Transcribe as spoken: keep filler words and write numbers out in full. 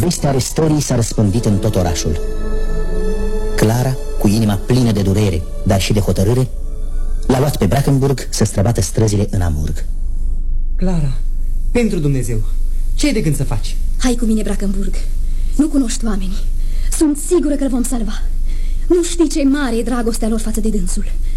Vestea arestării s-a răspândit în tot orașul. Clara, cu inima plină de durere, dar și de hotărâre, l-a luat pe Brackenburg să străbată străzile în Amurg. Clara, pentru Dumnezeu, ce-ai de gând să faci? Hai cu mine, Brackenburg. Nu cunoști oamenii. Sunt sigură că îl vom salva. Nu știi ce mare e dragostea lor față de dânsul.